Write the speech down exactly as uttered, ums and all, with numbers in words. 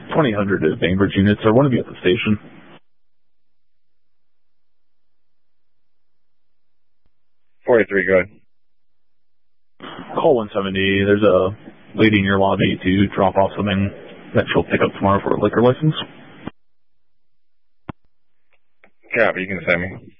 twenty hundred is Bainbridge units. Are one of you at the station? forty-three, go ahead. Call one seventy. There's a lady in your lobby to drop off something that she'll pick up tomorrow for a liquor license. Copy, you can send me.